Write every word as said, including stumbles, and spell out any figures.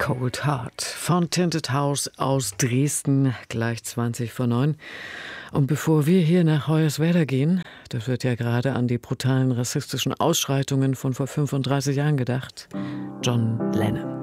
Cold Heart von Tinted House aus Dresden, gleich zwanzig vor neun. Und bevor wir hier nach Hoyerswerda gehen, das wird ja gerade an die brutalen rassistischen Ausschreitungen von vor fünfunddreißig Jahren gedacht, John Lennon.